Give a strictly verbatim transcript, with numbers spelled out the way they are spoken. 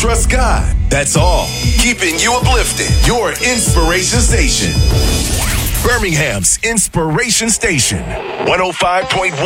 trust God. That's all. Keeping you uplifted. Your inspiration station. Birmingham's Inspiration Station. one oh five point one